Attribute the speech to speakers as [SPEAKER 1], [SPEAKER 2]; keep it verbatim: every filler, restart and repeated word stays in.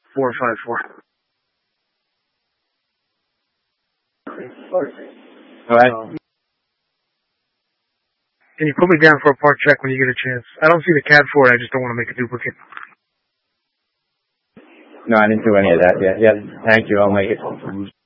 [SPEAKER 1] four five four.
[SPEAKER 2] All right.
[SPEAKER 1] Um, can you put me down for a part check when you get a chance? I don't see the C A D for it. I just don't want to make a duplicate.
[SPEAKER 2] No, I didn't do any of that yet. Yeah, thank you. I'll make it.